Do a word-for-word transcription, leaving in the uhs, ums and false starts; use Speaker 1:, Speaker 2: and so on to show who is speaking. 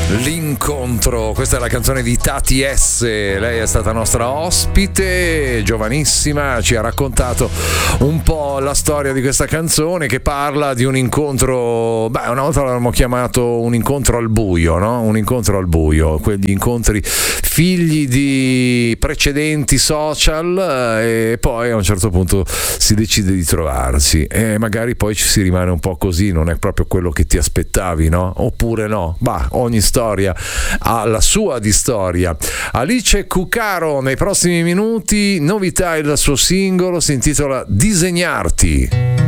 Speaker 1: L'incontro, questa è la canzone di Tati S, lei è stata nostra ospite, giovanissima, ci ha raccontato un po' la storia di questa canzone che parla di un incontro, beh, una volta l'avevamo chiamato un incontro al buio, no? Un incontro al buio, quegli incontri figli di precedenti social e poi a un certo punto si decide di trovarsi e magari poi ci si rimane un po' così, non è proprio quello che ti aspettavi, no? Oppure no? Bah, ogni storia ha la sua di storia. Alice Cuccaro nei prossimi minuti, novità, il suo singolo si intitola Disegnarti.